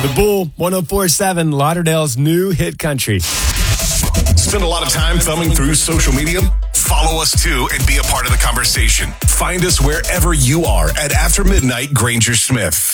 The Bull, 104.7, Lauderdale's new hit country. Spend a lot of time thumbing through social media? Follow us too and be a part of the conversation. Find us wherever you are at After Midnight Granger Smith.